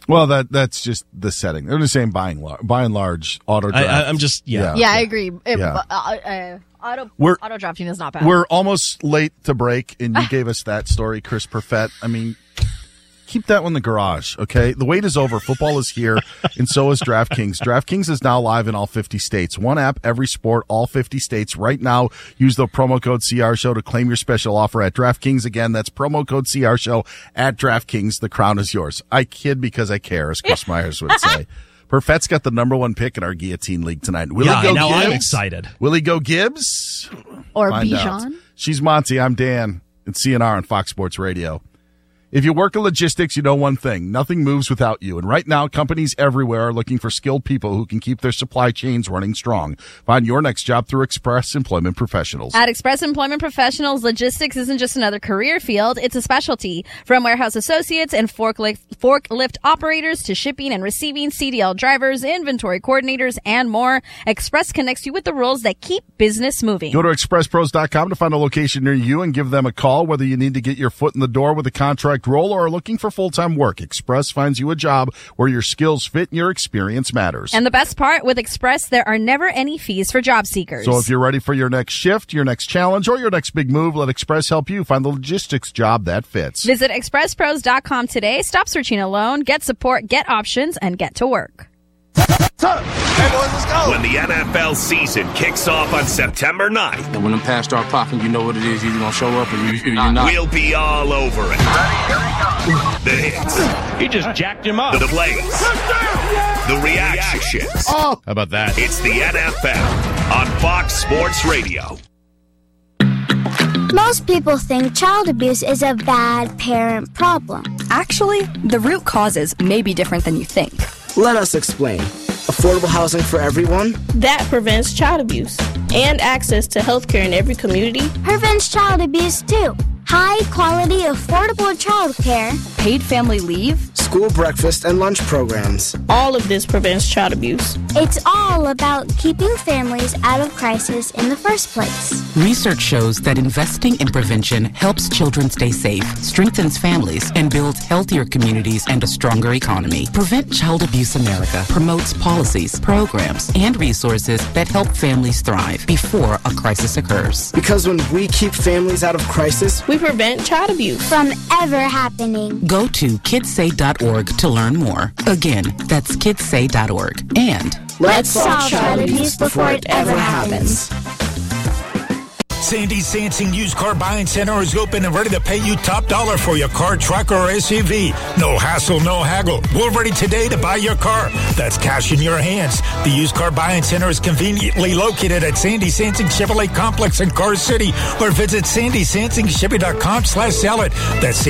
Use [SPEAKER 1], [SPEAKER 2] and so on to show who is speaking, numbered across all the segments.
[SPEAKER 1] Well, that's just the setting. They're just saying by and large, auto draft.
[SPEAKER 2] I'm just,
[SPEAKER 3] Yeah, I agree. Auto drafting is not bad.
[SPEAKER 1] We're almost late to break, and you gave us that story, Chris Perfett. I mean, keep that one in the garage, okay? The wait is over. Football is here, and so is DraftKings. DraftKings is now live in all 50 states. One app, every sport, all 50 states. Right now, use the promo code CRShow to claim your special offer at DraftKings. Again, that's promo code CRShow at DraftKings. The crown is yours. I kid because I care, as Chris Myers would say. Perfett's got the number one pick in our Guillotine League tonight. Will he go
[SPEAKER 2] now
[SPEAKER 1] Gibbs?
[SPEAKER 2] I'm excited.
[SPEAKER 1] Will he go Gibbs?
[SPEAKER 3] Or
[SPEAKER 1] Find
[SPEAKER 3] Bijan?
[SPEAKER 1] out. She's Monty. I'm Dan. It's CNR on Fox Sports Radio. If you work in logistics, you know one thing. Nothing moves without you. And right now, companies everywhere are looking for skilled people who can keep their supply chains running strong. Find your next job through Express Employment Professionals.
[SPEAKER 3] At Express Employment Professionals, logistics isn't just another career field, it's a specialty. From warehouse associates and forklift operators to shipping and receiving, CDL drivers, inventory coordinators, and more, Express connects you with the roles that keep business moving.
[SPEAKER 1] Go to expresspros.com to find a location near you and give them a call, whether you need to get your foot in the door with a contract role or are looking for full-time work. Express finds you a job where your skills fit and your experience matters.
[SPEAKER 3] And the best part, with Express, there are never any fees for job seekers.
[SPEAKER 1] So if you're ready for your next shift, your next challenge, or your next big move, let Express help you find the logistics job that fits.
[SPEAKER 3] Visit expresspros.com today. Stop searching alone. Get support, get options, and get to work.
[SPEAKER 4] Hey, boys, let's go.
[SPEAKER 5] When the NFL season kicks off on September 9th.
[SPEAKER 6] And when them pads start popping, you know what it is. You're going to show up or you're not.
[SPEAKER 5] We'll be all over it. The hits.
[SPEAKER 2] He just jacked him up.
[SPEAKER 5] The plays. The reactions.
[SPEAKER 2] How about that?
[SPEAKER 5] It's the NFL on Fox Sports Radio.
[SPEAKER 7] Most people think child abuse is a bad parent problem.
[SPEAKER 8] Actually, the root causes may be different than you think.
[SPEAKER 9] Let us explain. Affordable housing for everyone?
[SPEAKER 10] That prevents child abuse. And access to health care in every community.
[SPEAKER 7] Prevents child abuse, too. High-quality, affordable child care.
[SPEAKER 8] Paid family leave.
[SPEAKER 9] School breakfast and lunch programs.
[SPEAKER 10] All of this prevents child abuse.
[SPEAKER 7] It's all about keeping families out of crisis in the first place.
[SPEAKER 11] Research shows that investing in prevention helps children stay safe, strengthens families, and builds healthier communities and a stronger economy. Prevent Child Abuse America promotes policies, programs, and resources that help families thrive before a crisis occurs.
[SPEAKER 9] Because when we keep families out of crisis,
[SPEAKER 10] we prevent child abuse
[SPEAKER 7] from ever happening.
[SPEAKER 11] Go to kidssay.org to learn more. Again, that's kidssay.org. And
[SPEAKER 7] let's solve child abuse before it ever happens.
[SPEAKER 12] Sandy Sansing Used Car Buying Center is open and ready to pay you top dollar for your car, truck, or SUV. No hassle, no haggle. We're ready today to buy your car. That's cash in your hands. The Used Car Buying Center is conveniently located at Sandy Sansing Chevrolet Complex in Car City, or visit sandysansingchevy.com/sell it. That's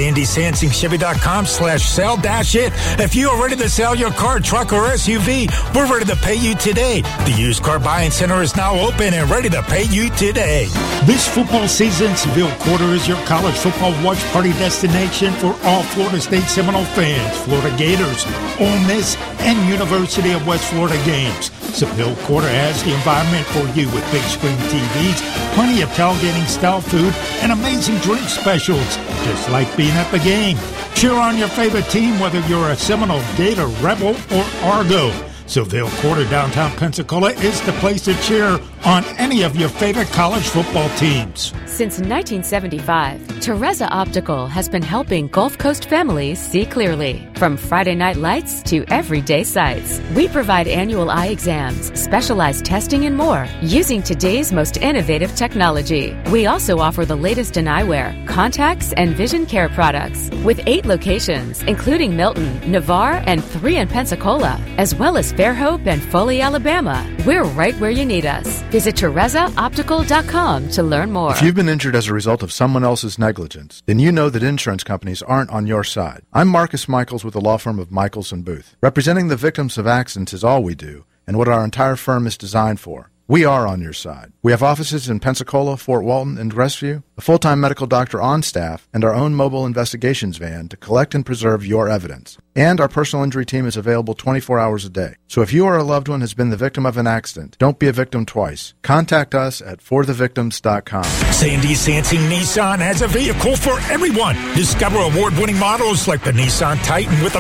[SPEAKER 12] sandysansingchevy.com/sell-it. If you are ready to sell your car, truck, or SUV, we're ready to pay you today. The Used Car Buying Center is now open and ready to pay you today.
[SPEAKER 13] This football season, Seville Quarter is your college football watch party destination for all Florida State Seminole fans, Florida Gators, Ole Miss, and University of West Florida games. Seville Quarter has the environment for you with big screen TVs, plenty of tailgating style food, and amazing drink specials, just like being at the game. Cheer on your favorite team, whether you're a Seminole, Gator, Rebel, or Argo. Seville Quarter, downtown Pensacola, is the place to cheer on any of your favorite college football teams.
[SPEAKER 14] Since 1975, Teresa Optical has been helping Gulf Coast families see clearly. From Friday night lights to everyday sights, we provide annual eye exams, specialized testing, and more using today's most innovative technology. We also offer the latest in eyewear, contacts, and vision care products with 8 locations, including Milton, Navarre, and 3 in Pensacola, as well as Fairhope and Foley, Alabama. We're right where you need us. Visit TeresaOptical.com to learn more.
[SPEAKER 15] If you've been injured as a result of someone else's negligence, then you know that insurance companies aren't on your side. I'm Marcus Michaels with the law firm of Michaels & Booth. Representing the victims of accidents is all we do, and what our entire firm is designed for. We are on your side. We have offices in Pensacola, Fort Walton, and Crestview, a full-time medical doctor on staff, and our own mobile investigations van to collect and preserve your evidence. And our personal injury team is available 24 hours a day. So if you or a loved one has been the victim of an accident, don't be a victim twice. Contact us at forthevictims.com.
[SPEAKER 12] Sandy Sansing Nissan has a vehicle for everyone. Discover award-winning models like the Nissan Titan with America's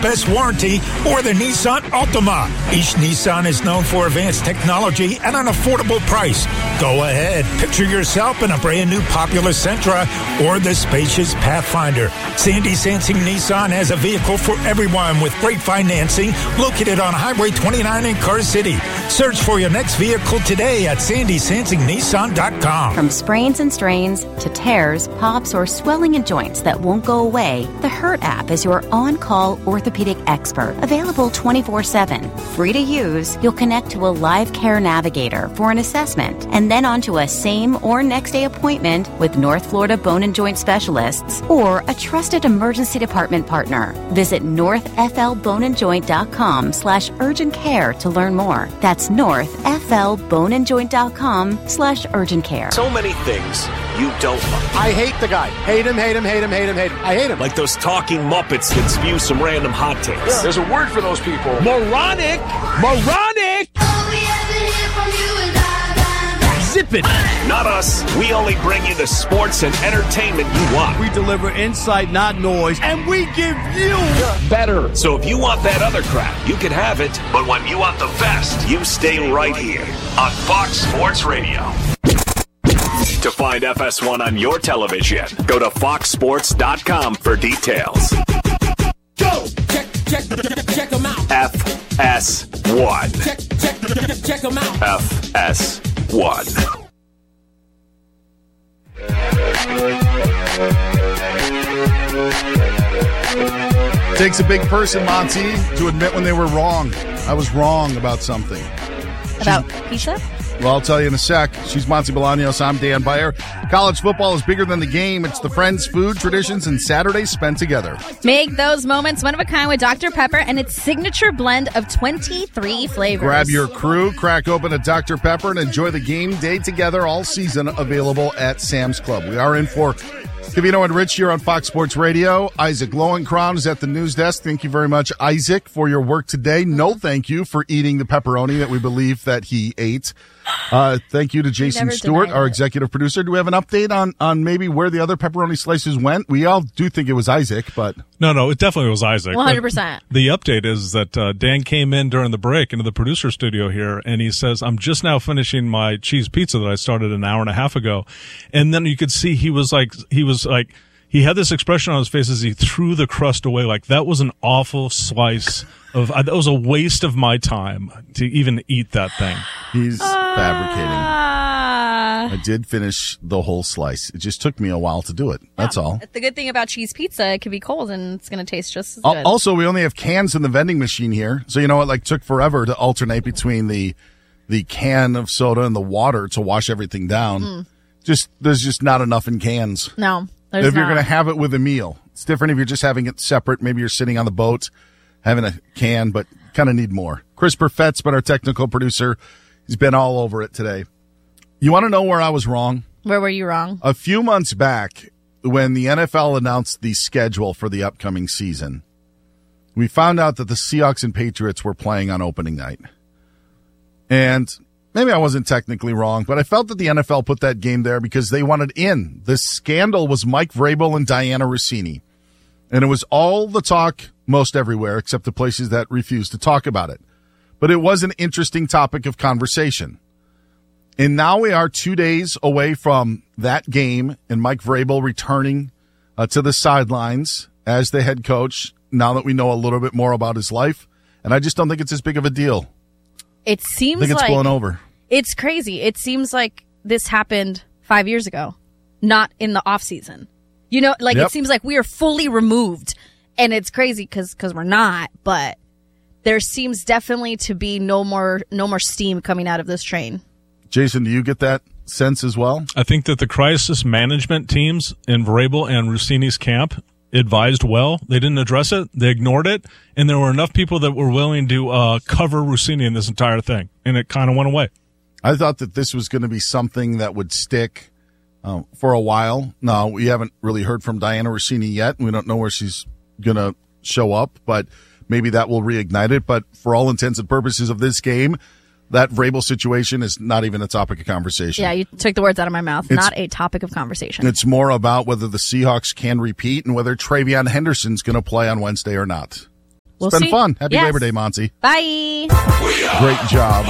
[SPEAKER 12] best warranty, or the Nissan Altima. Each Nissan is known for advanced technology at an affordable price. Go ahead, picture yourself in a brand new popular Sentra or the spacious Pathfinder. Sandy Sansing Nissan has a vehicle for everyone with great financing, located on Highway 29 in Car City. Search for your next vehicle today at sandysansingnissan.com.
[SPEAKER 14] From sprains and strains to tears, pops, or swelling in joints that won't go away, the Hurt app is your on-call orthopedic expert. Available 24/7. Free to use, you'll connect to a live care navigator for an assessment and then onto a same or next day appointment with North Florida Bone and Joint Specialists or a trusted emergency department partner. Visit northflboneandjoint.com/urgent care to learn more. That's northflboneandjoint.com/urgent care.
[SPEAKER 5] So many things you don't like.
[SPEAKER 4] I hate the guy. Hate him, hate him, hate him, hate him, hate him. I hate him.
[SPEAKER 5] Like those talking Muppets that spew some random hot takes.
[SPEAKER 4] Yeah. There's a word for those people.
[SPEAKER 5] Moronic! Moronic! Zip it! Not us. We only bring you the sports and entertainment you want.
[SPEAKER 4] We deliver insight, not noise, and we give you better.
[SPEAKER 5] So if you want that other crap, you can have it. But when you want the best, you stay right here on Fox Sports Radio. To find FS1 on your television, go to foxsports.com for details.
[SPEAKER 2] Go! Check them out.
[SPEAKER 5] FS1.
[SPEAKER 2] Check them out.
[SPEAKER 5] FS1.
[SPEAKER 1] Takes a big person, Monty, to admit when they were wrong. I was wrong about something.
[SPEAKER 3] About pizza?
[SPEAKER 1] Well, I'll tell you in a sec. She's Monty Bolaños. I'm Dan Beyer. College football is bigger than the game. It's the friends, food, traditions, and Saturdays spent together.
[SPEAKER 3] Make those moments one of a kind with Dr. Pepper and its signature blend of 23 flavors.
[SPEAKER 1] Grab your crew, crack open a Dr. Pepper, and enjoy the game day together all season, available at Sam's Club. We are in for Covino and Rich here on Fox Sports Radio. Isaac Lowenkron is at the news desk. Thank you very much, Isaac, for your work today. No thank you for eating the pepperoni that we believe that he ate. Thank you to Jason Stewart, our executive producer. Do we have an update on maybe where the other pepperoni slices went? We all do think it was Isaac, but...
[SPEAKER 16] No, it definitely was Isaac.
[SPEAKER 3] 100%.
[SPEAKER 16] The update is that Dan came in during the break into the producer studio here, and he says, I'm just now finishing my cheese pizza that I started an hour and a half ago. And then you could see he had this expression on his face as he threw the crust away. Like, that was an awful slice of, that was a waste of my time to even eat that thing.
[SPEAKER 1] He's fabricating. I did finish the whole slice. It just took me a while to do it. That's all.
[SPEAKER 3] The good thing about cheese pizza, it can be cold and it's going to taste just as good.
[SPEAKER 1] Also, we only have cans in the vending machine here. So, you know, it took forever to alternate between the can of soda and the water to wash everything down. There's just not enough in cans.
[SPEAKER 3] No.
[SPEAKER 1] If you're going to have it with a meal, it's different if you're just having it separate. Maybe you're sitting on the boat having a can, but kind of need more. Chris Perfett's been our technical producer. He's been all over it today. You want to know where I was wrong?
[SPEAKER 3] Where were you wrong?
[SPEAKER 1] A few months back, when the NFL announced the schedule for the upcoming season, we found out that the Seahawks and Patriots were playing on opening night. And maybe I wasn't technically wrong, but I felt that the NFL put that game there because they wanted in. The scandal was Mike Vrabel and Diana Rossini. And it was all the talk most everywhere except the places that refused to talk about it. But it was an interesting topic of conversation. And now we are 2 days away from that game and Mike Vrabel returning to the sidelines as the head coach now that we know a little bit more about his life. And I just don't think it's as big of a deal.
[SPEAKER 3] It seems like...
[SPEAKER 1] I think it's blown over.
[SPEAKER 3] It's crazy. It seems like this happened 5 years ago, not in the off season. You know, It seems like we are fully removed. And it's crazy because we're not, but there seems definitely to be no more steam coming out of this train.
[SPEAKER 1] Jason, do you get that sense as well?
[SPEAKER 16] I think that the crisis management teams in Vrabel and Rossini's camp advised well. They didn't address it. They ignored it. And there were enough people that were willing to cover Rossini in this entire thing. And it kind of went away.
[SPEAKER 1] I thought that this was going to be something that would stick for a while. No, we haven't really heard from Diana Rossini yet. We don't know where she's going to show up, but maybe that will reignite it. But for all intents and purposes of this game, that Vrabel situation is not even a topic of conversation.
[SPEAKER 3] Yeah, you took the words out of my mouth. Not a topic of conversation.
[SPEAKER 1] It's more about whether the Seahawks can repeat and whether Travion Henderson's going to play on Wednesday or not. It's been fun. Happy Labor Day, Monty.
[SPEAKER 3] Bye.
[SPEAKER 1] Great job.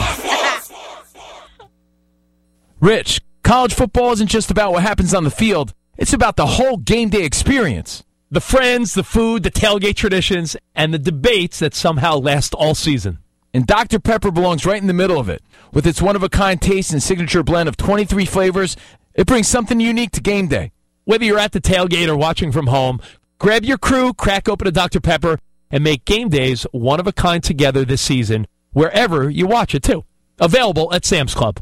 [SPEAKER 17] Rich, college football isn't just about what happens on the field. It's about the whole game day experience. The friends, the food, the tailgate traditions, and the debates that somehow last all season. And Dr. Pepper belongs right in the middle of it. With its one-of-a-kind taste and signature blend of 23 flavors, it brings something unique to game day. Whether you're at the tailgate or watching from home, grab your crew, crack open a Dr. Pepper, and make game days one-of-a-kind together this season, wherever you watch it, too. Available at Sam's Club.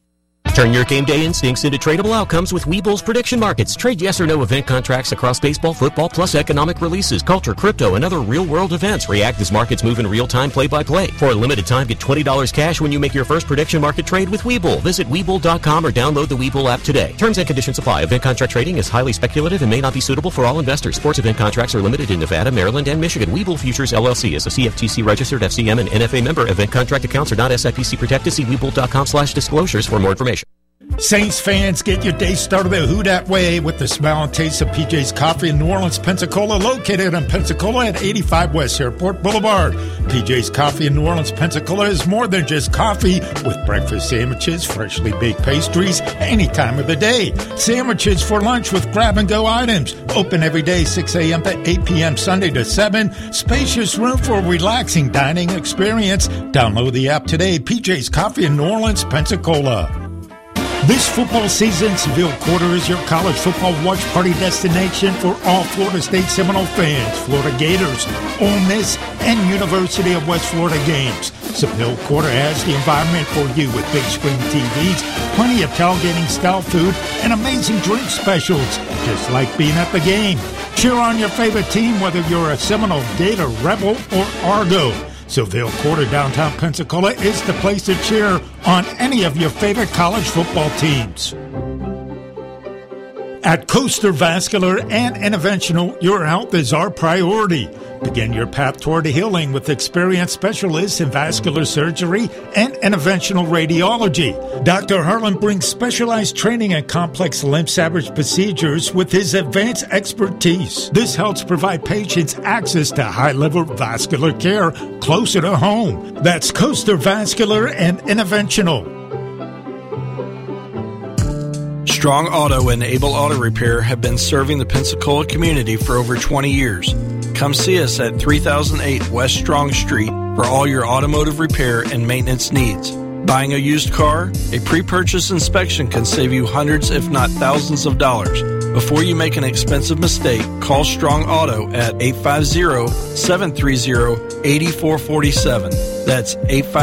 [SPEAKER 18] Turn your game day instincts into tradable outcomes with Webull's prediction markets. Trade yes or no event contracts across baseball, football, plus economic releases, culture, crypto, and other real-world events. React as markets move in real time, play-by-play. For a limited time, get $20 cash when you make your first prediction market trade with Webull. Visit Webull.com or download the Webull app today. Terms and conditions apply. Event contract trading is highly speculative and may not be suitable for all investors. Sports event contracts are limited in Nevada, Maryland, and Michigan. Webull Futures, LLC is a CFTC-registered FCM and NFA member. Event contract accounts are not SIPC protected. See Webull.com/disclosures for more information.
[SPEAKER 13] Saints fans, get your day started the Who Dat way with the smell and taste of PJ's Coffee in New Orleans, Pensacola, located in Pensacola at 85 West Airport Boulevard. PJ's Coffee in New Orleans, Pensacola is more than just coffee, with breakfast sandwiches, freshly baked pastries, any time of the day. Sandwiches for lunch with grab-and-go items. Open every day, 6 a.m. to 8 p.m., Sunday to 7. Spacious room for a relaxing dining experience. Download the app today. PJ's Coffee in New Orleans, Pensacola. This football season, Seville Quarter is your college football watch party destination for all Florida State Seminole fans, Florida Gators, Ole Miss, and University of West Florida games. Seville Quarter has the environment for you with big screen TVs, plenty of tailgating-style food, and amazing drink specials, just like being at the game. Cheer on your favorite team, whether you're a Seminole, Gator, Rebel, or Argo. Seville Quarter, downtown Pensacola, is the place to cheer on any of your favorite college football teams. At Coaster Vascular and Interventional, your health is our priority. Begin your path toward healing with experienced specialists in vascular surgery and interventional radiology. Dr. Harlan brings specialized training in complex limb salvage procedures with his advanced expertise. This helps provide patients access to high-level vascular care closer to home. That's Coaster Vascular and Interventional.
[SPEAKER 19] Strong Auto and Able Auto Repair have been serving the Pensacola community for over 20 years. Come see us at 3008 West Strong Street for all your automotive repair and maintenance needs. Buying a used car? A pre-purchase inspection can save you hundreds if not thousands of dollars. Before you make an expensive mistake, call Strong Auto at 850-730-8447. That's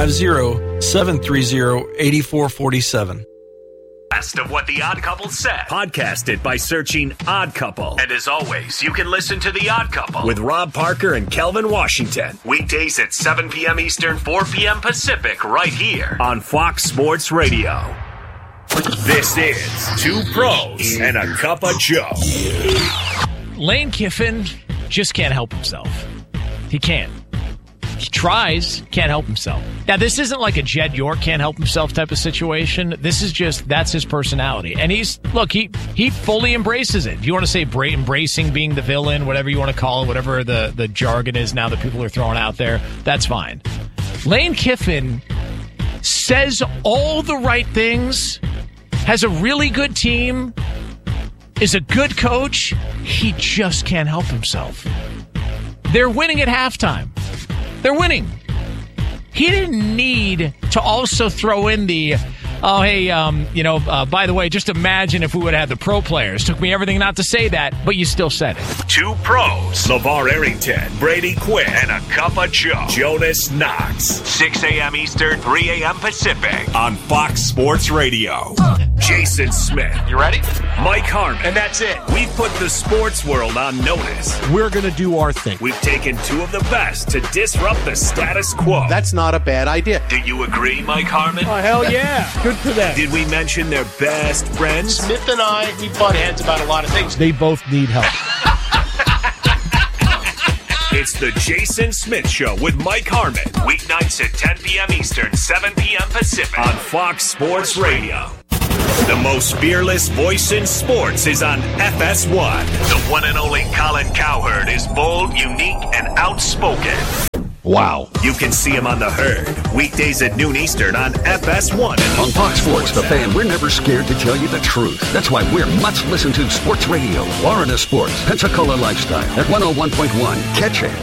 [SPEAKER 19] 850-730-8447.
[SPEAKER 5] Best of what the Odd Couple said. Podcasted by searching Odd Couple. And as always, you can listen to The Odd Couple with Rob Parker and Kelvin Washington. Weekdays at 7 p.m. Eastern, 4 p.m. Pacific, right here on Fox Sports Radio. This is Two Pros and a Cup of Joe.
[SPEAKER 20] Lane Kiffin just can't help himself. He can't. He tries, can't help himself. Now, this isn't like a Jed York can't help himself type of situation. This is just, that's his personality. And he fully embraces it. If you want to say embracing being the villain, whatever you want to call it, whatever the jargon is now that people are throwing out there, that's fine. Lane Kiffin says all the right things, has a really good team, is a good coach. He just can't help himself. They're winning at halftime. They're winning. He didn't need to also throw in the, by the way, just imagine if we would have had the pro players. Took me everything not to say that, but you still said it.
[SPEAKER 5] Two Pros. LeVar Arrington, Brady Quinn, and a Cup of Joe. Jonas Knox. 6 a.m. Eastern, 3 a.m. Pacific on Fox Sports Radio. Jason Smith.
[SPEAKER 21] You ready?
[SPEAKER 5] Mike Harmon. And that's it. We've put the sports world on notice.
[SPEAKER 21] We're going to do our thing.
[SPEAKER 5] We've taken two of the best to disrupt the status quo.
[SPEAKER 21] That's not a bad idea.
[SPEAKER 5] Do you agree, Mike Harmon?
[SPEAKER 21] Oh, hell yeah. Good for them.
[SPEAKER 5] Did we mention their best friends?
[SPEAKER 21] Smith and I, we butt heads about a lot of things. They both need help.
[SPEAKER 5] It's the Jason Smith Show with Mike Harmon. Weeknights at 10 p.m. Eastern, 7 p.m. Pacific on Fox Sports Radio. The most fearless voice in sports is on FS1. The one and only Colin Cowherd is bold, unique, and outspoken.
[SPEAKER 4] Wow.
[SPEAKER 5] You can see him on The Herd, weekdays at noon Eastern on FS1.
[SPEAKER 6] On Fox Sports, The Fan, we're never scared to tell you the truth. That's why we're much listened to sports radio. Florida Sports, Pensacola Lifestyle at 101.1. Catch it.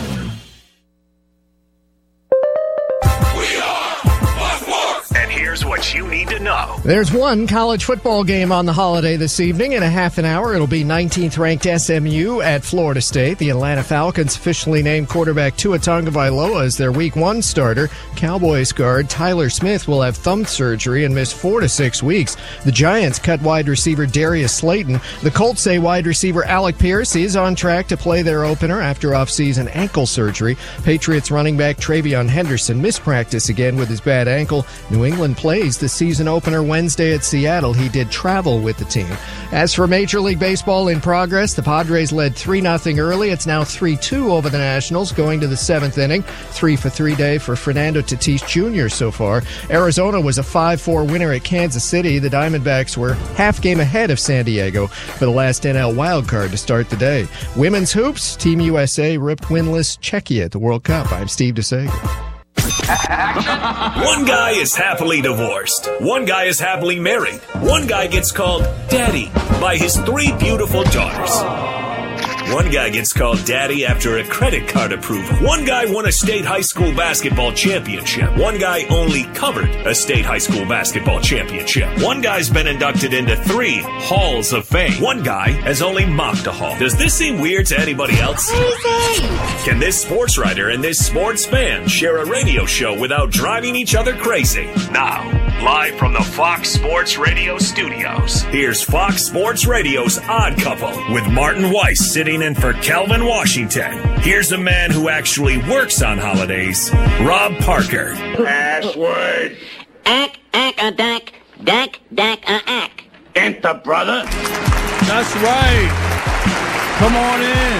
[SPEAKER 5] And here's what you need to know.
[SPEAKER 22] There's one college football game on the holiday this evening. In a half an hour, it'll be 19th ranked SMU at Florida State. The Atlanta Falcons officially named quarterback Tua Tagovailoa as their Week 1 starter. Cowboys guard Tyler Smith will have thumb surgery and miss 4 to 6 weeks. The Giants cut wide receiver Darius Slayton. The Colts say wide receiver Alec Pierce is on track to play their opener after offseason ankle surgery. Patriots running back Travion Henderson missed practice again with his bad ankle. New England plays the season opener Wednesday at Seattle. He did travel with the team. As for Major League Baseball in progress, the Padres led 3-0 early. It's now 3-2 over the Nationals going to the 7th inning. 3-for-3 day for Fernando Tatis Jr. so far. Arizona was a 5-4 winner at Kansas City. The Diamondbacks were half game ahead of San Diego for the last NL wildcard to start the day. Women's hoops, Team USA ripped winless Czechia at the World Cup. I'm Steve DeSager.
[SPEAKER 5] One guy is happily divorced. One guy is happily married. One guy gets called Daddy by his 3 beautiful daughters. One guy gets called Daddy after a credit card approval. One guy won a state high school basketball championship. One guy only covered a state high school basketball championship. One guy's been inducted into 3 halls of fame. One guy has only mocked a hall. Does this seem weird to anybody else? Can this sports writer and this sports fan share a radio show without driving each other crazy? Now, live from the Fox Sports Radio studios, here's Fox Sports Radio's Odd Couple with Martin Weiss sitting in for Kelvin Washington. Here's a man who actually works on holidays, Rob Parker.
[SPEAKER 23] Password. Ack, dack, Enter, brother.
[SPEAKER 4] That's right. Come on in.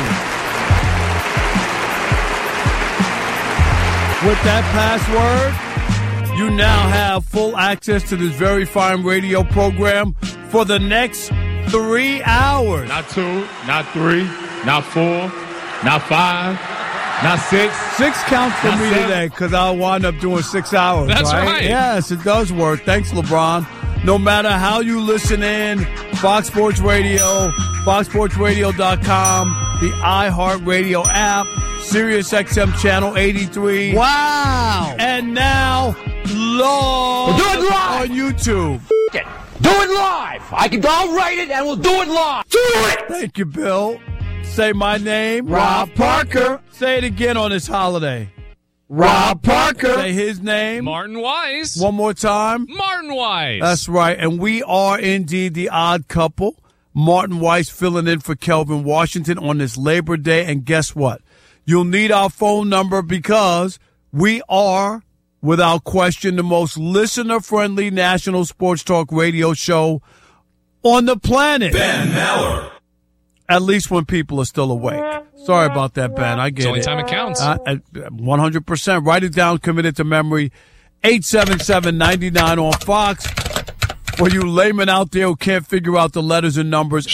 [SPEAKER 4] With that password, you now have full access to this very fine radio program for the next 3 hours.
[SPEAKER 24] Not 2, not 3, not 4, not 5, not 6.
[SPEAKER 4] 6 counts for me today because I'll wind up doing 6 hours.
[SPEAKER 24] That's right.
[SPEAKER 4] Yes, it does work. Thanks, LeBron. No matter how you listen in, Fox Sports Radio, foxsportsradio.com, the iHeartRadio app, Sirius XM Channel 83.
[SPEAKER 24] Wow.
[SPEAKER 4] And now, live on YouTube.
[SPEAKER 24] Do it live. I'll write it and we'll do it live. Do it.
[SPEAKER 4] Thank you, Bill. Say my name, Rob Parker. Say it again on this holiday. Rob Parker. Say his name.
[SPEAKER 20] Martin Weiss.
[SPEAKER 4] One more time.
[SPEAKER 20] Martin Weiss.
[SPEAKER 4] That's right. And we are indeed the odd couple. Martin Weiss filling in for Kelvin Washington on this Labor Day. And guess what? You'll need our phone number because we are, without question, the most listener-friendly national sports talk radio show on the planet.
[SPEAKER 5] Ben Maller.
[SPEAKER 4] At least when people are still awake. Sorry about that, Ben. I get it.
[SPEAKER 20] It's the only time it counts.
[SPEAKER 4] 100%. Write it down, commit it to memory. 877-99 on Fox. For you laymen out there who can't figure out the letters and numbers,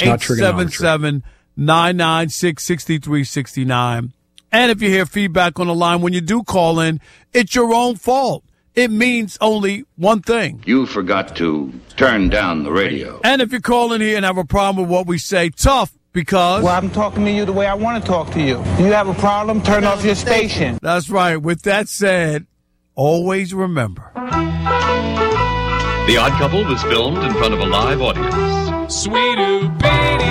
[SPEAKER 4] 877-996-6369. And if you hear feedback on the line when you do call in, it's your own fault. It means only one thing.
[SPEAKER 23] You forgot to turn down the radio.
[SPEAKER 4] And if you call in here and have a problem with what we say, tough, because...
[SPEAKER 25] Well, I'm talking to you the way I want to talk to you. Do you have a problem? Turn off your station.
[SPEAKER 4] That's right. With that said, always remember.
[SPEAKER 26] The Odd Couple was filmed in front of a live audience.
[SPEAKER 20] Sweet-oo bitty.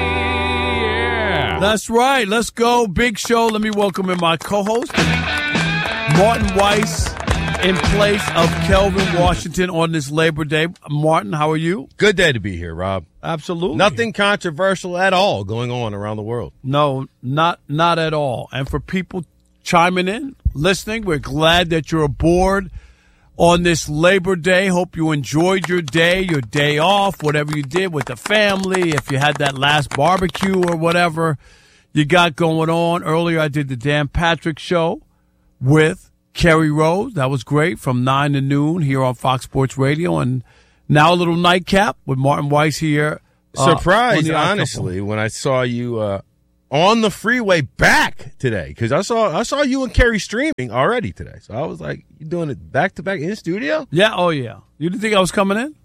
[SPEAKER 20] Yeah.
[SPEAKER 4] That's right. Let's go. Big show. Let me welcome in my co-host, Martin Weiss, in place of Kelvin Washington on this Labor Day. Martin, how are you?
[SPEAKER 27] Good day to be here, Rob.
[SPEAKER 4] Absolutely.
[SPEAKER 27] Nothing controversial at all going on around the world.
[SPEAKER 4] No, not at all. And for people chiming in, listening, we're glad that you're aboard on this Labor Day. Hope you enjoyed your day off, whatever you did with the family, if you had that last barbecue or whatever you got going on. Earlier, I did the Dan Patrick Show with Kerry Rose. That was great from 9 to noon here on Fox Sports Radio. And now a little nightcap with Martin Weiss here.
[SPEAKER 27] Surprised, honestly, when I saw you on the freeway back today because I saw you and Kerry streaming already today. So I was like, you doing it back to back in studio?
[SPEAKER 4] Yeah. Oh yeah. You didn't think I was coming in?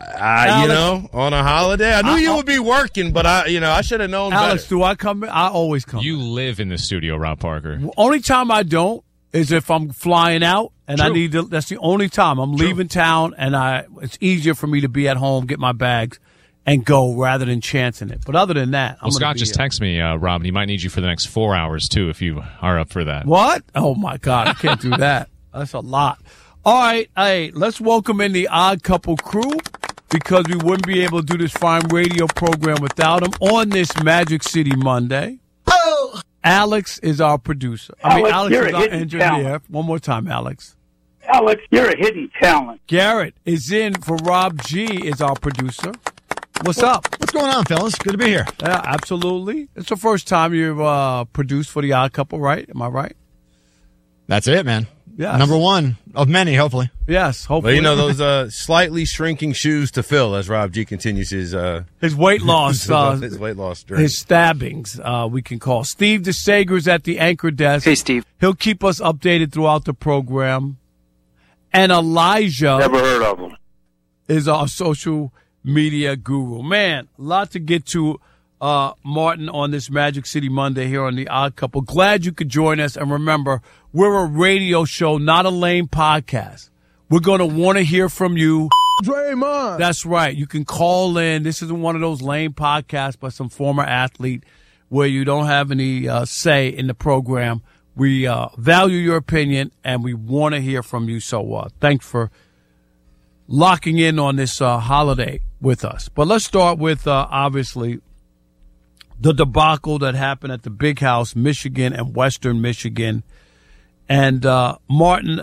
[SPEAKER 27] On a holiday, I knew you would be working, but I should have known.
[SPEAKER 4] Alex,
[SPEAKER 27] better.
[SPEAKER 4] do I come in? I always come.
[SPEAKER 7] You live in the studio, Rob Parker.
[SPEAKER 4] Only time I don't is if I'm flying out and
[SPEAKER 7] True.
[SPEAKER 4] I need to. That's the only time I'm leaving town, and it's easier for me to be at home, get my bags, and go rather than chancing it. But other than that,
[SPEAKER 7] Well, Scott just texted me, Rob, and he might need you for the next 4 hours, too, if you are up for that.
[SPEAKER 4] What? Oh, my God. I can't do that. That's a lot. All right. Hey, let's welcome in the Odd Couple crew because we wouldn't be able to do this fine radio program without them on this Magic City Monday. Oh! Alex is our producer. Alex
[SPEAKER 8] you're
[SPEAKER 4] is
[SPEAKER 8] a
[SPEAKER 4] our
[SPEAKER 8] hidden
[SPEAKER 4] engineer.
[SPEAKER 8] talent.
[SPEAKER 4] One more time, Alex.
[SPEAKER 8] Alex, you're a hidden talent.
[SPEAKER 4] Garrett is in for Rob G is our producer. What's up?
[SPEAKER 9] What's going on, fellas? Good to be here.
[SPEAKER 4] Yeah, absolutely. It's the first time you've produced for the Odd Couple, right? Am I right?
[SPEAKER 9] That's it, man.
[SPEAKER 4] Yeah.
[SPEAKER 9] Number one of many, hopefully.
[SPEAKER 4] Yes, hopefully.
[SPEAKER 27] Well, those slightly shrinking shoes to fill as Rob G continues his
[SPEAKER 4] weight loss.
[SPEAKER 27] his weight loss journey.
[SPEAKER 4] His stabbings, we can call. Steve DeSager's at the anchor desk.
[SPEAKER 8] Hey, Steve.
[SPEAKER 4] He'll keep us updated throughout the program. And Elijah.
[SPEAKER 8] Never heard of him.
[SPEAKER 4] Is our social media guru. Man, a lot to get to, Martin, on this Magic City Monday here on The Odd Couple. Glad you could join us. And remember, we're a radio show, not a lame podcast. We're going to want to hear from you.
[SPEAKER 9] Draymond.
[SPEAKER 4] That's right. You can call in. This isn't one of those lame podcasts by some former athlete where you don't have any say in the program. We value your opinion, and we want to hear from you. So thanks for locking in on this holiday with us. But let's start with, obviously, the debacle that happened at the Big House, Michigan and Western Michigan. And, Martin,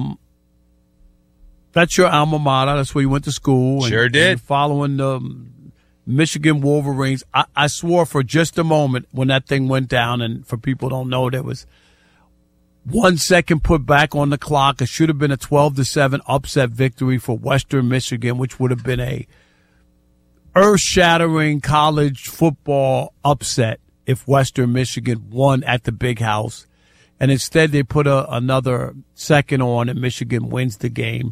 [SPEAKER 4] that's your alma mater. That's where you went to school.
[SPEAKER 27] Sure did.
[SPEAKER 4] And following the Michigan Wolverines. I swore for just a moment when that thing went down, and for people who don't know, there was 1 second put back on the clock. It should have been a 12-7 upset victory for Western Michigan, which would have been a earth-shattering college football upset if Western Michigan won at the Big House. And instead they put another second on, and Michigan wins the game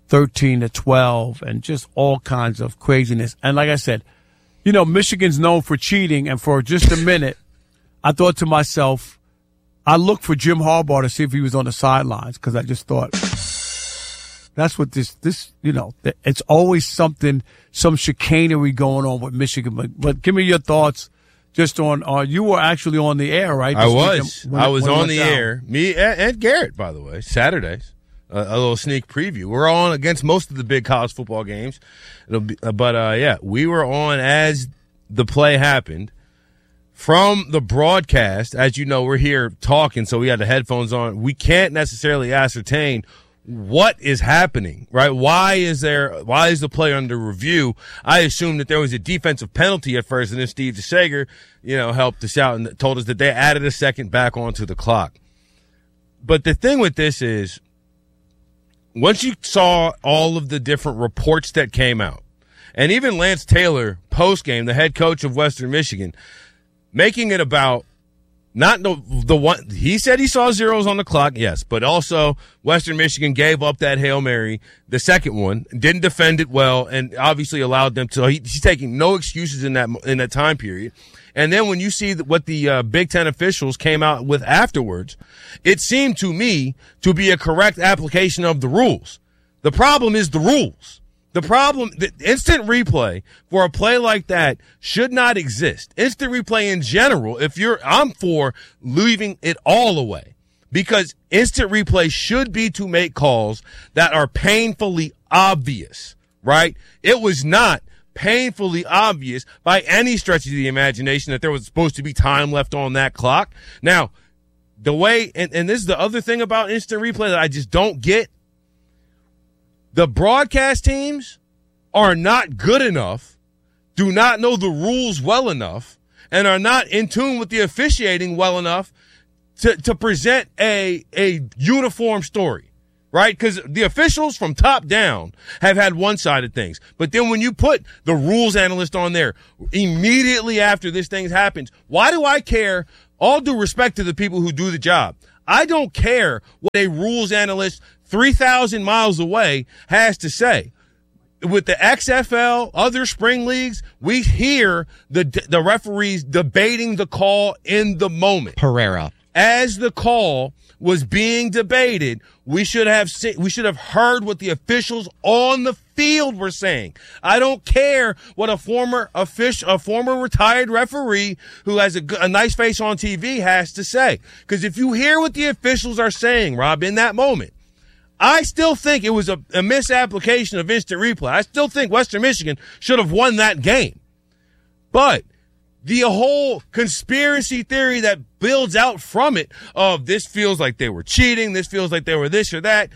[SPEAKER 4] 13-12, and just all kinds of craziness. And like I said, Michigan's known for cheating, and for just a minute, I thought to myself, I looked for Jim Harbaugh to see if he was on the sidelines, because I just thought, that's what this, it's always something, some chicanery going on with Michigan. But give me your thoughts just on, you were actually on the air, right?
[SPEAKER 27] I was on the air. Me and Garrett, by the way, Saturdays. A little sneak preview. We're on against most of the big college football games. We were on as the play happened. From the broadcast, as you know, we're here talking, so we had the headphones on. We can't necessarily ascertain what is happening, right? Why is the play under review? I assumed that there was a defensive penalty at first, and then Steve DeSager, helped us out and told us that they added a second back onto the clock. But the thing with this is, once you saw all of the different reports that came out, and even Lance Taylor, post-game, the head coach of Western Michigan, making it about not the one, he said he saw zeros on the clock, yes, but also Western Michigan gave up that Hail Mary, the second one, didn't defend it well, and obviously allowed them to, he's taking no excuses in that time period. And then when you see what the Big Ten officials came out with afterwards, it seemed to me to be a correct application of the rules. The problem is the rules. The instant replay for a play like that should not exist. Instant replay in general, I'm for leaving it all away, because instant replay should be to make calls that are painfully obvious, right? It was not painfully obvious by any stretch of the imagination that there was supposed to be time left on that clock. Now, the way, and this is the other thing about instant replay that I just don't get, the broadcast teams are not good enough, do not know the rules well enough, and are not in tune with the officiating well enough to present a uniform story, right? Because the officials from top down have had one side of things. But then when you put the rules analyst on there immediately after this thing happens, why do I care? All due respect to the people who do the job. I don't care what a rules analyst 3,000 miles away has to say. With the XFL, other spring leagues, we hear the referees debating the call in the moment.
[SPEAKER 9] Pereira.
[SPEAKER 27] As the call was being debated, we should have heard what the officials on the field were saying. I don't care what a former retired referee who has a nice face on TV has to say. Because if you hear what the officials are saying, Rob, in that moment, I still think it was a misapplication of instant replay. I still think Western Michigan should have won that game. But the whole conspiracy theory that builds out from it of this feels like they were cheating, this feels like they were this or that,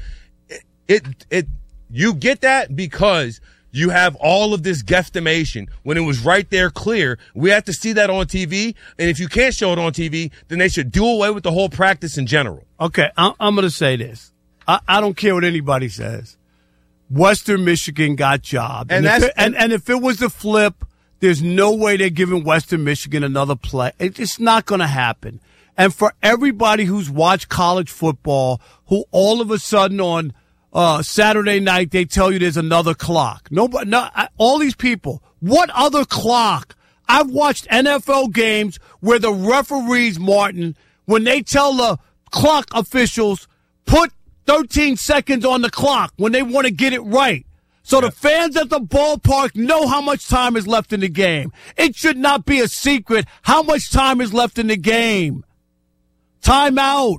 [SPEAKER 27] you get that because you have all of this guesstimation when it was right there clear. We have to see that on TV, and if you can't show it on TV, then they should do away with the whole practice in general.
[SPEAKER 4] Okay, I'm going to say this. I don't care what anybody says. Western Michigan got jobbed. And if it was the flip, there's no way they're giving Western Michigan another play. It's not going to happen. And for everybody who's watched college football, who all of a sudden on Saturday night they tell you there's another clock. All these people, what other clock? I've watched NFL games where the referees, Martin, when they tell the clock officials, put 13 seconds on the clock when they want to get it right. So the fans at the ballpark know how much time is left in the game. It should not be a secret how much time is left in the game. Timeout.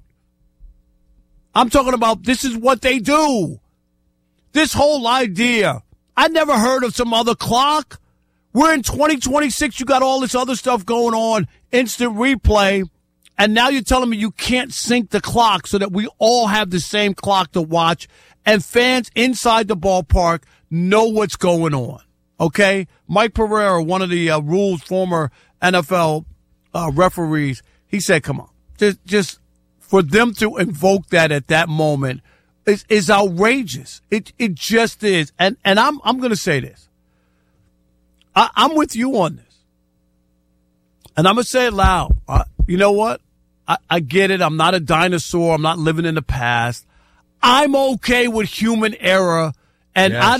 [SPEAKER 4] I'm talking about this is what they do. This whole idea. I never heard of some other clock. We're in 2026. You got all this other stuff going on. Instant replay. And now you're telling me you can't sync the clock so that we all have the same clock to watch and fans inside the ballpark know what's going on. Okay? Mike Pereira, one of the rules former NFL referees, he said, come on. Just for them to invoke that at that moment is outrageous. It just is. And I'm going to say this. I'm with you on this. And I'm going to say it loud. You know what? I get it. I'm not a dinosaur. I'm not living in the past. I'm okay with human error, and yes.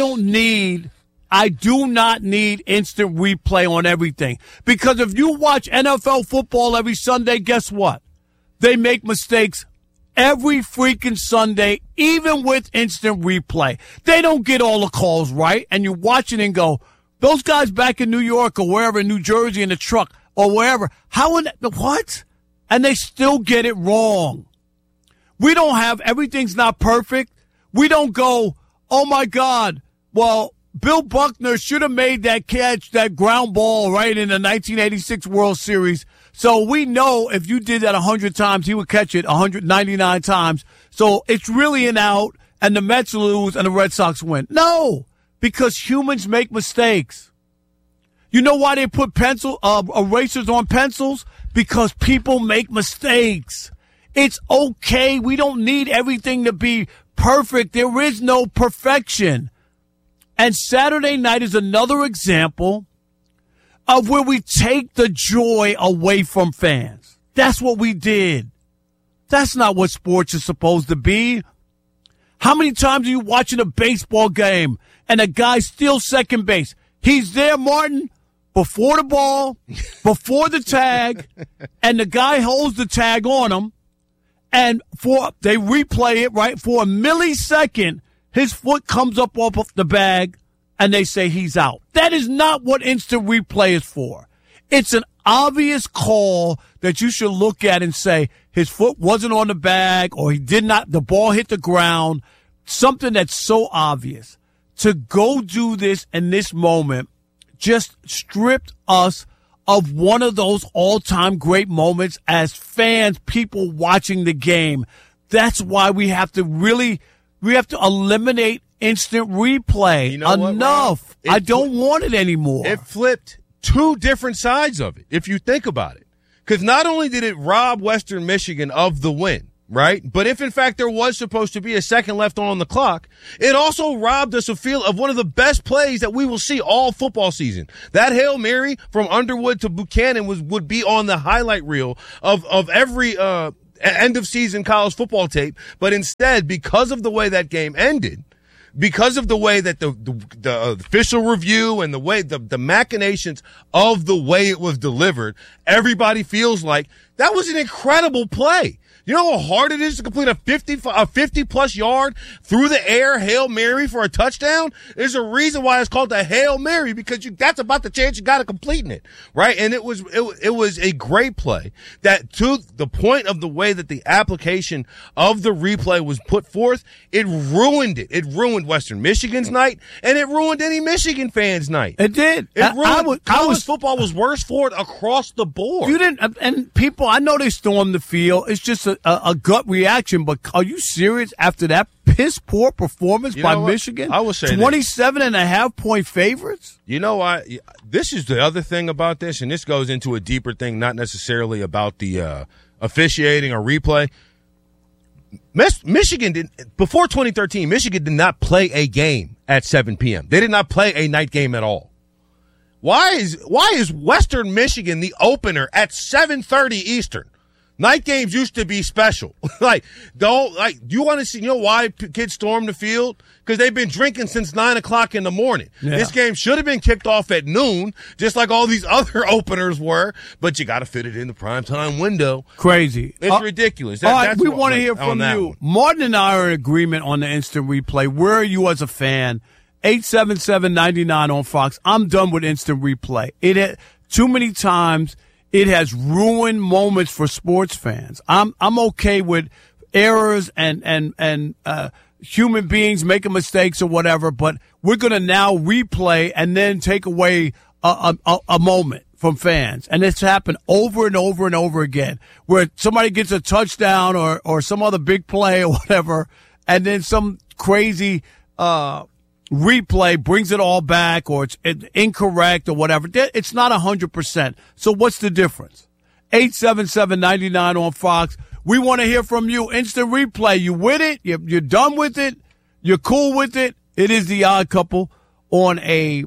[SPEAKER 4] I do not need instant replay on everything. Because if you watch NFL football every Sunday, guess what? They make mistakes every freaking Sunday, even with instant replay. They don't get all the calls right, and you watch it and go, those guys back in New York or wherever, in New Jersey in the truck or wherever, what? And they still get it wrong. We don't have, everything's not perfect. We don't go, oh my God, well, Bill Buckner should have made that catch, that ground ball right in the 1986 World Series. So we know if you did that 100 times, he would catch it 199 times. So it's really an out and the Mets lose and the Red Sox win. No, because humans make mistakes. You know why they put erasers on pencils? Because people make mistakes. It's okay. We don't need everything to be perfect. There is no perfection. And Saturday night is another example of where we take the joy away from fans. That's what we did. That's not what sports is supposed to be. How many times are you watching a baseball game and a guy steals second base? He's there, Martin, before the ball, before the tag, and the guy holds the tag on him, and they replay it, right? For a millisecond, his foot comes up off of the bag, and they say he's out. That is not what instant replay is for. It's an obvious call that you should look at and say his foot wasn't on the bag or the ball hit the ground, something that's so obvious. To go do this in this moment just stripped us of one of those all-time great moments as fans, people watching the game. That's why we have to eliminate instant replay.
[SPEAKER 27] You know
[SPEAKER 4] Enough. I don't want it anymore.
[SPEAKER 27] It flipped two different sides of it, if you think about it. Because not only did it rob Western Michigan of the win, right? But if, in fact, there was supposed to be a second left on the clock, it also robbed us of one of the best plays that we will see all football season. That Hail Mary from Underwood to Buchanan would be on the highlight reel of every end-of-season college football tape. But instead, because of the way that game ended, because of the way that the official review and the way the machinations of the way it was delivered, everybody feels like that was an incredible play. You know how hard it is to complete a 50-plus yard through the air Hail Mary for a touchdown? There's a reason why it's called the Hail Mary, because that's about the chance you got of completing it, right? And it was a great play that, to the point of the way that the application of the replay was put forth, it ruined it. It ruined Western Michigan's night, and it ruined any Michigan fan's night.
[SPEAKER 4] It did.
[SPEAKER 27] College football was worse for it across the board.
[SPEAKER 4] You didn't, and people, I know they stormed the field. It's just a gut reaction, but are you serious after that piss poor performance by Michigan?
[SPEAKER 27] I would say
[SPEAKER 4] 27.5-point favorites.
[SPEAKER 27] You know what? This is the other thing about this, and this goes into a deeper thing, not necessarily about the officiating or replay. Michigan did, before 2013, Michigan did not play a game at 7 p.m. They did not play a night game at all. Why is Western Michigan the opener at 7:30 Eastern? Night games used to be special. You want to see, why kids storm the field? Because they've been drinking since 9 o'clock in the morning. Yeah. This game should have been kicked off at noon, just like all these other openers were, but you got to fit it in the primetime window.
[SPEAKER 4] Crazy.
[SPEAKER 27] It's ridiculous.
[SPEAKER 4] All right, we want to hear from you. Martin and I are in agreement on the instant replay. Where are you as a fan? 877-99 on Fox. I'm done with instant replay. It had too many times. It has ruined moments for sports fans. I'm okay with errors and human beings making mistakes or whatever, but we're going to now replay and then take away a moment from fans. And it's happened over and over and over again, where somebody gets a touchdown or some other big play or whatever, and then some crazy replay brings it all back, or it's incorrect or whatever. It's not 100%. So what's the difference? 877-99 on Fox. We want to hear from you. Instant replay. You with it? You're done with it? You're cool with it? It is the Odd Couple on a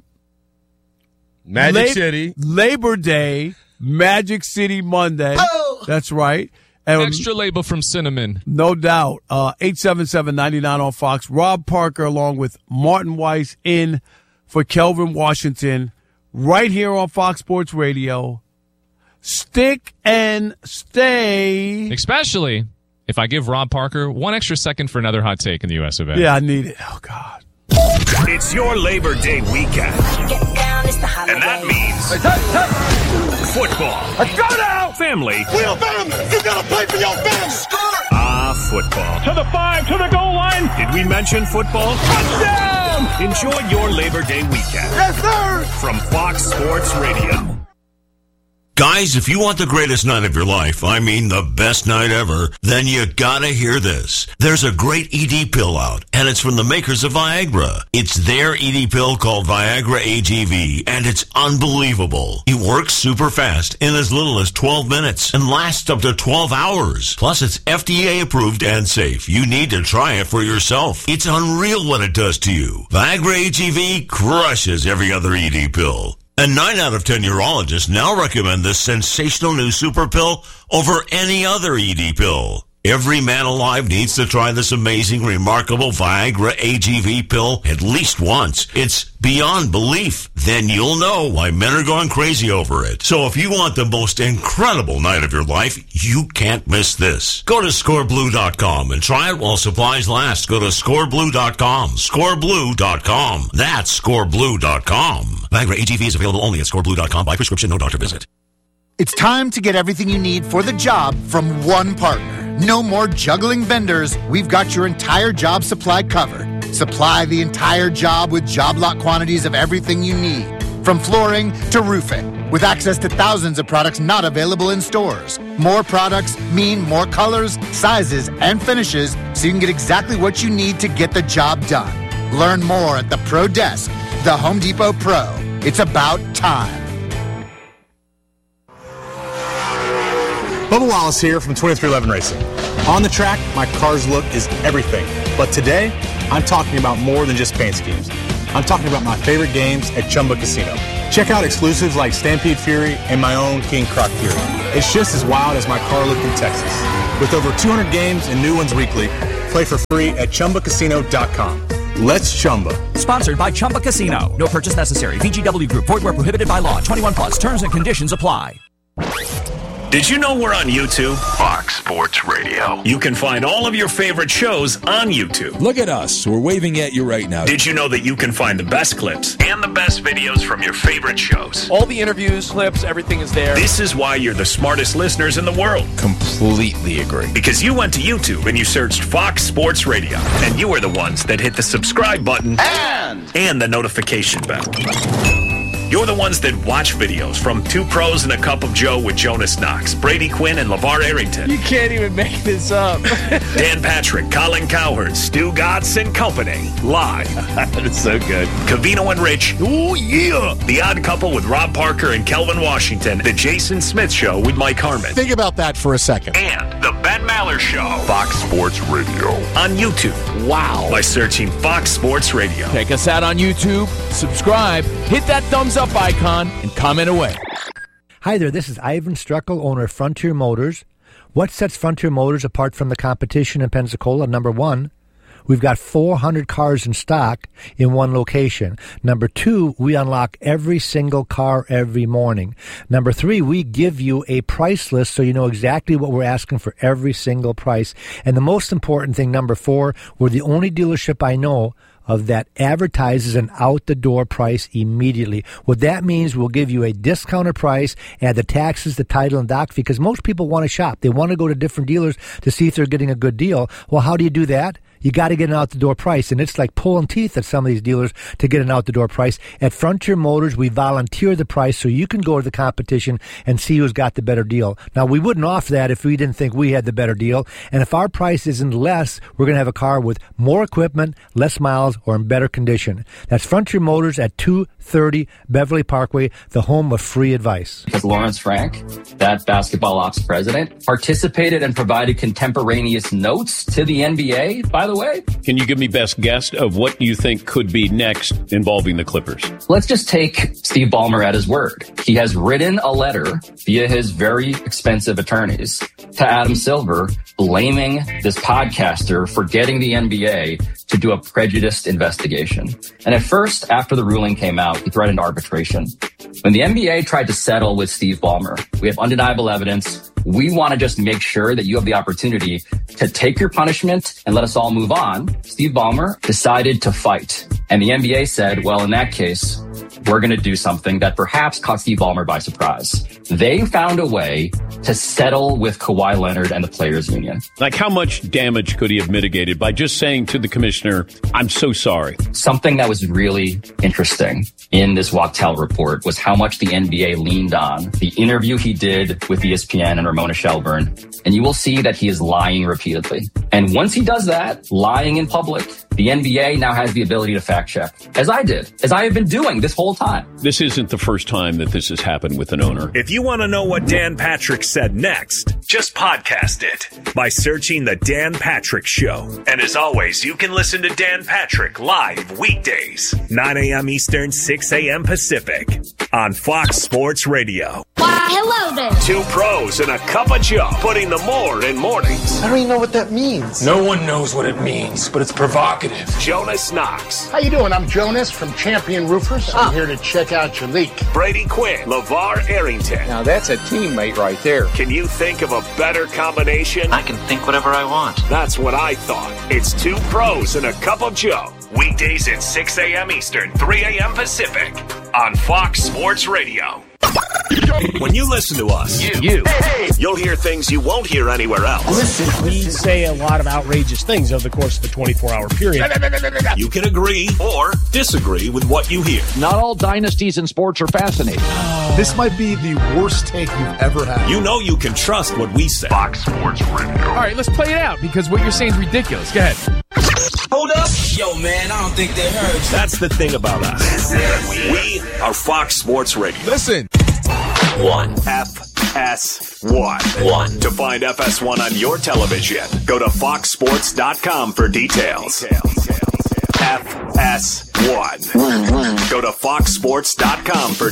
[SPEAKER 27] City
[SPEAKER 4] Labor Day, Magic City Monday. Oh! That's right.
[SPEAKER 7] Extra label from Cinnamon.
[SPEAKER 4] No doubt. 877-99 on Fox. Rob Parker along with Martin Weiss in for Kelvin Washington right here on Fox Sports Radio. Stick and stay.
[SPEAKER 7] Especially if I give Rob Parker one extra second for another hot take in the U.S. of A.
[SPEAKER 4] Yeah, I need it. Oh, God.
[SPEAKER 5] It's your Labor Day weekend. And that means football.
[SPEAKER 21] Let's go now!
[SPEAKER 5] Family.
[SPEAKER 21] We're a family. You gotta play for your family.
[SPEAKER 5] Football.
[SPEAKER 21] To the 5, to the goal line.
[SPEAKER 5] Did we mention football?
[SPEAKER 21] Touchdown!
[SPEAKER 5] Enjoy your Labor Day weekend.
[SPEAKER 21] Yes, sir!
[SPEAKER 5] From Fox Sports Radio.
[SPEAKER 2] Guys, if you want the greatest night of your life, I mean the best night ever, then you gotta hear this. There's a great ED pill out, and it's from the makers of Viagra. It's their ED pill called Viagra AGV, and it's unbelievable. It works super fast in as little as 12 minutes and lasts up to 12 hours. Plus, it's FDA approved and safe. You need to try it for yourself. It's unreal what it does to you. Viagra AGV crushes every other ED pill. And 9 out of 10 urologists now recommend this sensational new super pill over any other ED pill. Every man alive needs to try this amazing, remarkable Viagra AGV pill at least once. It's beyond belief. Then you'll know why men are going crazy over it. So if you want the most incredible night of your life, you can't miss this. Go to scoreblue.com and try it while supplies last. Go to scoreblue.com. Scoreblue.com. That's scoreblue.com. Viagra AGV is available only at scoreblue.com by prescription, no doctor visit.
[SPEAKER 10] It's time to get everything you need for the job from one partner. No more juggling vendors. We've got your entire job supply covered. Supply the entire job with job lot quantities of everything you need, from flooring to roofing, with access to thousands of products not available in stores. More products mean more colors, sizes, and finishes, so you can get exactly what you need to get the job done. Learn more at the Pro Desk, the Home Depot Pro. It's about time.
[SPEAKER 11] Bubba Wallace here from 2311 Racing.
[SPEAKER 1] On the track, my car's look is everything. But today, I'm talking about more than just paint schemes. I'm talking about my favorite games at Chumba Casino. Check out exclusives like Stampede Fury and my own King Croc Fury. It's just as wild as my car look in Texas. With over 200 games and new ones weekly, play for free at ChumbaCasino.com. Let's Chumba.
[SPEAKER 3] Sponsored by Chumba Casino. No purchase necessary. VGW Group. Void where prohibited by law. 21 plus. Terms and conditions apply.
[SPEAKER 5] Did you know we're on YouTube? Fox Sports Radio. You can find all of your favorite shows on YouTube.
[SPEAKER 11] Look at us. We're waving at you right now.
[SPEAKER 5] Did you know that you can find the best clips and the best videos from your favorite shows?
[SPEAKER 21] All the interviews, clips, everything is there.
[SPEAKER 5] This is why you're the smartest listeners in the world.
[SPEAKER 11] Completely agree.
[SPEAKER 5] Because you went to YouTube and you searched Fox Sports Radio. And you are the ones that hit the subscribe button and the notification bell. You're the ones that watch videos from Two Pros and a Cup of Joe with Jonas Knox, Brady Quinn, and LeVar Arrington.
[SPEAKER 21] You can't even make this up.
[SPEAKER 5] Dan Patrick, Colin Cowherd, Stu Gatz and Company. Live.
[SPEAKER 21] That's so good.
[SPEAKER 5] Covino and Rich. Oh, yeah. The Odd Couple with Rob Parker and Kelvin Washington. The Jason Smith Show with Mike Harmon.
[SPEAKER 12] Think about that for a second.
[SPEAKER 5] And The Ben Maller Show. Fox Sports Radio. On YouTube.
[SPEAKER 21] Wow.
[SPEAKER 5] By searching Fox Sports Radio.
[SPEAKER 17] Check us out on YouTube. Subscribe. Hit that thumbs up icon and comment away.
[SPEAKER 14] Hi there, this is Ivan Struckel, owner of Frontier Motors. What sets Frontier Motors apart from the competition in Pensacola? Number one, we've got 400 cars in stock in one location. Number two, we unlock every single car every morning. Number three, we give you a price list so you know exactly what we're asking for every single price. And the most important thing, number four, we're the only dealership I know of that advertises an out-the-door price immediately. What that means, we'll give you a discounted price, add the taxes, the title, and doc, because most people want to shop. They want to go to different dealers to see if they're getting a good deal. Well, how do you do that? You got to get an out-the-door price, and it's like pulling teeth at some of these dealers to get an out-the-door price. At Frontier Motors, we volunteer the price so you can go to the competition and see who's got the better deal. Now, we wouldn't offer that if we didn't think we had the better deal, and if our price isn't less, we're going to have a car with more equipment, less miles, or in better condition. That's Frontier Motors at 230 Beverly Parkway, the home of free advice.
[SPEAKER 15] Because Lawrence Frank, that basketball ops president, participated and provided contemporaneous notes to the NBA, by the way.
[SPEAKER 16] Can you give me best guess of what you think could be next involving the Clippers?
[SPEAKER 15] Let's just take Steve Ballmer at his word. He has written a letter via his very expensive attorneys to Adam Silver blaming this podcaster for getting the NBA to do a prejudiced investigation. And at first, after the ruling came out, he threatened arbitration. When the NBA tried to settle with Steve Ballmer, we have undeniable evidence. We want to just make sure that you have the opportunity to take your punishment and let us all move on. Steve Ballmer decided to fight. And the NBA said, well, in that case, we're going to do something that perhaps caught Steve Ballmer by surprise. They found a way to settle with Kawhi Leonard and the Players Union.
[SPEAKER 16] Like, how much damage could he have mitigated by just saying to the commissioner, I'm so sorry?
[SPEAKER 15] Something that was really interesting in this Wachtel report was how much the NBA leaned on the interview he did with ESPN and Ramona Shelburne. And you will see that he is lying repeatedly. And once he does that, lying in public, the NBA now has the ability to fact check, as I did, as I have been doing this whole time.
[SPEAKER 16] This isn't the first time that this has happened with an owner.
[SPEAKER 5] If you want to know what Dan Patrick said next, just podcast it by searching The Dan Patrick Show. And as always, you can listen to Dan Patrick live weekdays, 9 a.m. Eastern, 6 a.m. Pacific on Fox Sports Radio.
[SPEAKER 28] Why, hello there.
[SPEAKER 5] Two pros and a cup of Joe, putting the more in mornings.
[SPEAKER 25] I don't even know what that means.
[SPEAKER 21] No one knows what it means, but it's provocative.
[SPEAKER 5] Jonas Knox.
[SPEAKER 25] How you doing? I'm Jonas from Champion Roofers. I'm here to check out your leak.
[SPEAKER 5] Brady Quinn. LeVar Arrington.
[SPEAKER 25] Now that's a teammate right there.
[SPEAKER 5] Can you think of a better combination?
[SPEAKER 29] I can think whatever I want.
[SPEAKER 5] That's what I thought. It's two pros and a cup of Joe. Weekdays at 6 a.m. Eastern, 3 a.m. Pacific on Fox Sports Radio. When you listen to us, you'll hear things you won't hear anywhere else.
[SPEAKER 21] Listen, we say a lot of outrageous things over the course of a 24-hour period.
[SPEAKER 5] You can agree or disagree with what you hear.
[SPEAKER 30] Not all dynasties in sports are fascinating.
[SPEAKER 31] This might be the worst take you've ever had.
[SPEAKER 5] You know you can trust what we say. Fox Sports Radio.
[SPEAKER 17] All right, let's play it out because what you're saying is ridiculous. Go ahead.
[SPEAKER 29] Hold up. Yo, man, I don't think they heard you.
[SPEAKER 5] That's the thing about us. We are Fox Sports Radio.
[SPEAKER 31] Listen.
[SPEAKER 5] 1F FS1. To find FS1 on your television, go to foxsports.com for details. FS1. Go to foxsports.com for